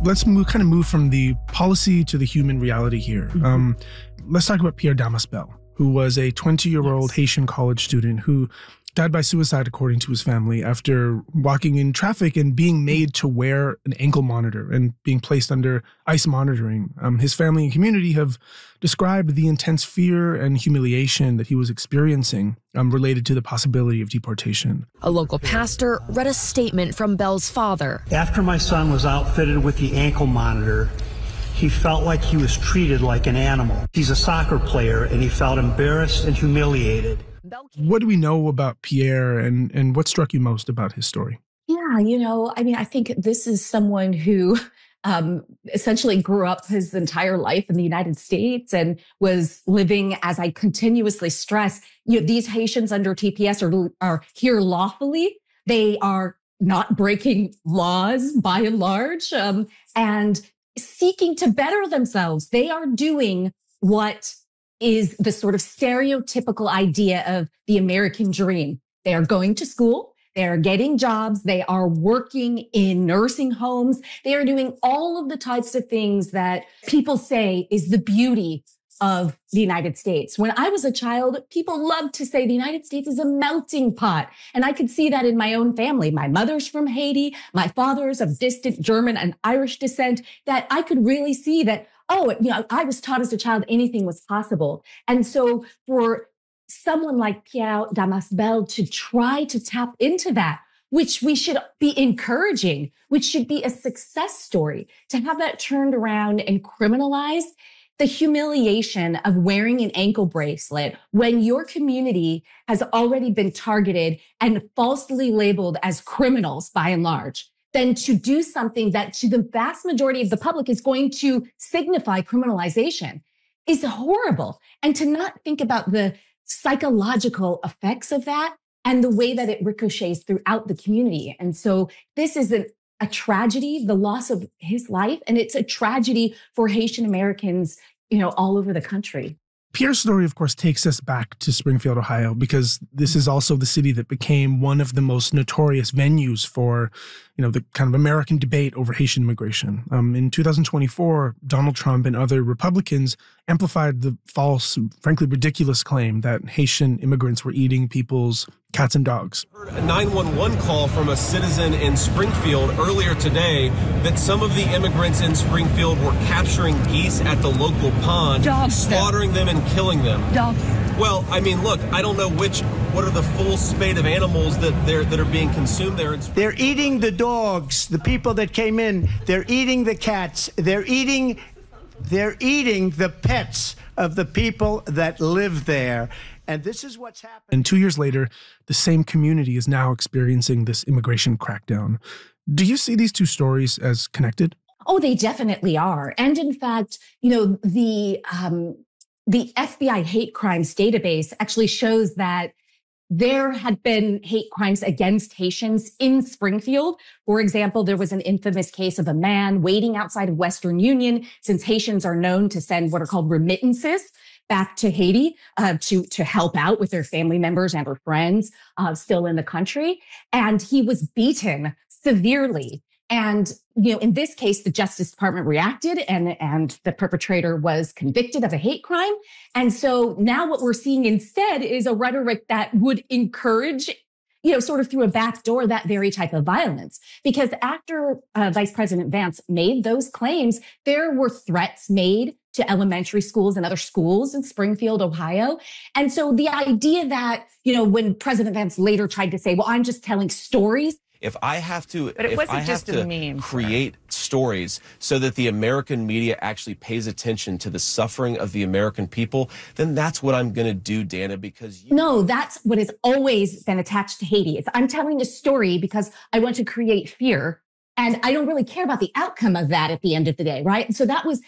Let's move from the policy to the human reality here. Let's talk about Pierre Damas Bel, who was a 20-year-old Haitian college student who died by suicide, according to his family, after walking in traffic and being made to wear an ankle monitor and being placed under ICE monitoring. His family and community have described the intense fear and humiliation that he was experiencing related to the possibility of deportation. A local pastor read a statement from Bel's father. After my son was outfitted with the ankle monitor, he felt like he was treated like an animal. He's a soccer player, and he felt embarrassed and humiliated. What do we know about Pierre, and what struck you most about his story? Yeah, I think this is someone who essentially grew up his entire life in the United States and was living, as I continuously stress, these Haitians under TPS are here lawfully. They are not breaking laws by and large, and seeking to better themselves. They are doing what is the sort of stereotypical idea of the American dream. They are going to school, they are getting jobs, they are working in nursing homes, they are doing all of the types of things that people say is the beauty of the United States. When I was a child, people loved to say the United States is a melting pot. And I could see that in my own family. My mother's from Haiti, my father's of distant German and Irish descent, that I could really see that, I was taught as a child anything was possible. And so for someone like Pierre Damas Bel to try to tap into that, which we should be encouraging, which should be a success story, to have that turned around and criminalized, the humiliation of wearing an ankle bracelet when your community has already been targeted and falsely labeled as criminals by and large, then to do something that to the vast majority of the public is going to signify criminalization is horrible. And to not think about the psychological effects of that and the way that it ricochets throughout the community. And so this is a tragedy, the loss of his life, and it's a tragedy for Haitian Americans, all over the country. Pierre's story, of course, takes us back to Springfield, Ohio, because this is also the city that became one of the most notorious venues for, the kind of American debate over Haitian immigration. In 2024, Donald Trump and other Republicans amplified the false, frankly ridiculous claim that Haitian immigrants were eating people's cats and dogs. A 911 call from a citizen in Springfield earlier today that some of the immigrants in Springfield were capturing geese at the local pond, slaughtering them and killing them. Dogs. Well, look, I don't know what are the full spate of animals that are being consumed there. They're eating the dogs, the people that came in. They're eating the cats. They're eating the pets of the people that live there. And this is what's happening. And 2 years later, the same community is now experiencing this immigration crackdown. Do you see these two stories as connected? Oh, they definitely are. And in fact, the FBI hate crimes database actually shows that there had been hate crimes against Haitians in Springfield. For example, there was an infamous case of a man waiting outside of Western Union, since Haitians are known to send what are called remittances back to Haiti to help out with their family members and their friends still in the country. And he was beaten severely. And, in this case, the Justice Department reacted and the perpetrator was convicted of a hate crime. And so now what we're seeing instead is a rhetoric that would encourage, sort of through a back door, that very type of violence. Because after Vice President Vance made those claims, there were threats made to elementary schools and other schools in Springfield, Ohio. And so the idea that, when President Vance later tried to say, well, I'm just telling stories. If I have to, but it wasn't just a meme, create stories so that the American media actually pays attention to the suffering of the American people, then that's what I'm going to do, Dana, because... No, that's what has always been attached to Haiti. It's I'm telling a story because I want to create fear. And I don't really care about the outcome of that at the end of the day, right? And so that was